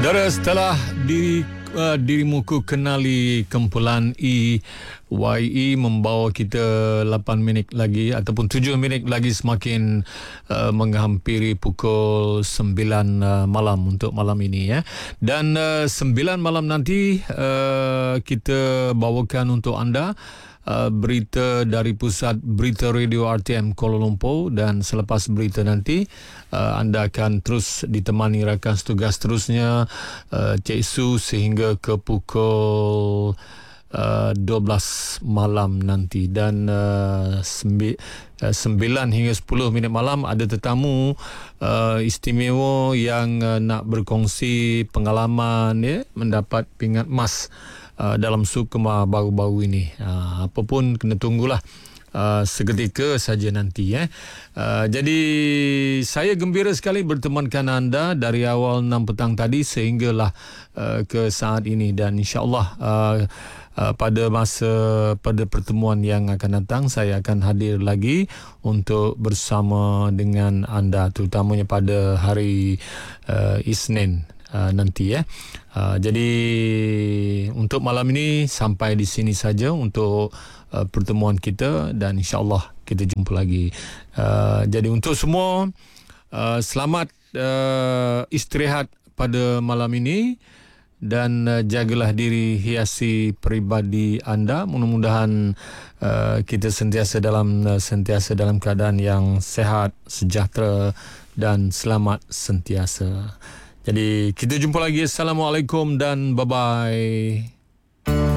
Saudara, setelah dirimu ku kenali, kumpulan EYE membawa kita 8 minit lagi ataupun 7 minit lagi semakin menghampiri pukul 9 malam untuk malam ini, ya. Dan 9 malam nanti kita bawakan untuk anda berita dari Pusat Berita Radio RTM Kuala Lumpur, dan selepas berita nanti anda akan terus ditemani rakan setugas terusnya Cik Su sehingga ke pukul 12 malam nanti. Dan 9 hingga 10 minit malam ada tetamu istimewa yang nak berkongsi pengalaman, ya, mendapat pingat emas dalam sukma baru-baru ini. Apapun kena tunggulah seketika saja nanti, ya. Jadi saya gembira sekali bertemankan anda dari awal 6 petang tadi sehinggalah ke saat ini, dan insya-Allah pada pertemuan yang akan datang saya akan hadir lagi untuk bersama dengan anda, terutamanya pada hari Isnin nanti, ya. Jadi untuk malam ini sampai di sini saja untuk pertemuan kita, dan insya-Allah kita jumpa lagi. Jadi untuk semua selamat istirahat pada malam ini, dan jagalah diri, hiasi peribadi anda. Mudah-mudahan kita sentiasa dalam keadaan yang sehat, sejahtera dan selamat sentiasa. Jadi kita jumpa lagi. Assalamualaikum dan bye-bye.